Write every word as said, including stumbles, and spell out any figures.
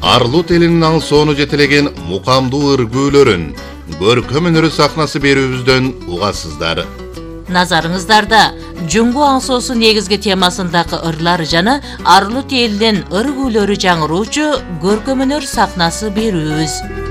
Арлут элинин аңсоону жетелеген мукамдуу ыргүүлөрүн, көркөм өнөрү сахнасы берүүбүздөн угасыздар. Назарыңыздарда Жуңгу аңсоосу негизги темасындагы ырлар жана Арлут элинин ыргүүлөрү жаңыруучу көркөм өнөр сахнасы берүүбүз.